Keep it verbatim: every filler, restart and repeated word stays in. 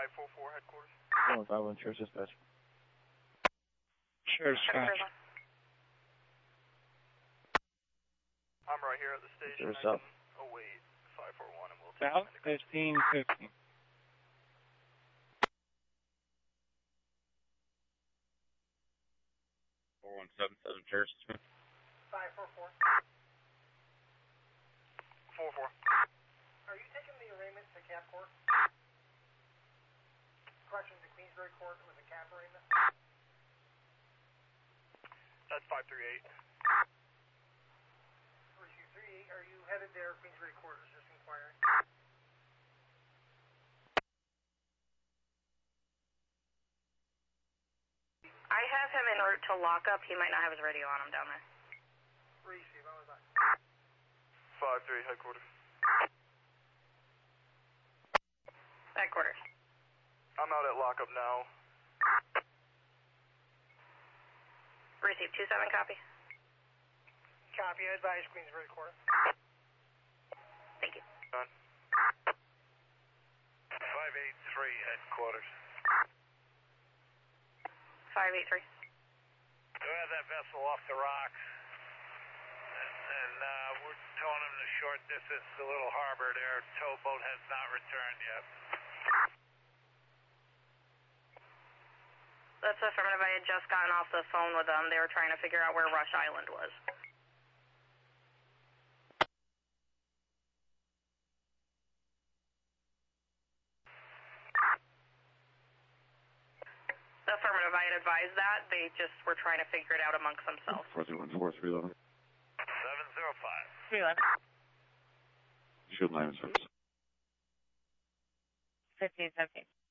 five four four headquarters. one five one, Sheriff's Dispatch. Sheriff's Dispatch. I'm right here at the station. Sheriff's South. Oh wait, five four one, and we'll take South fifteen fifty. four one seven seven, Sheriff's Dispatch. five four four. four four. Are you taking the arraignment to Cap Court? Correction to Queensbury Court with a cap arraignment? That's five three eight. three two three eight, are you headed there? Queensbury Court is just inquiring. I have him en route to lockup. He might not have his radio on him down there. Receive, how was that? five three headquarters. Headquarters. I'm out at lockup now. Receive, two seven, copy. Copy, I advise Queensbury Court. Thank you. Done. five eight three, headquarters. five eight three. We have that vessel off the rocks, and, and uh, we're towing him to short distance to Little Harbor there. Towboat has not returned yet. That's affirmative. I had just gotten off the phone with them. They were trying to figure out where Rush Island was. Affirmative. I had advised that. They just were trying to figure it out amongst themselves. four three one four, three eleven. seven zero five. three eleven. Shield nine service. fifteen seventeen.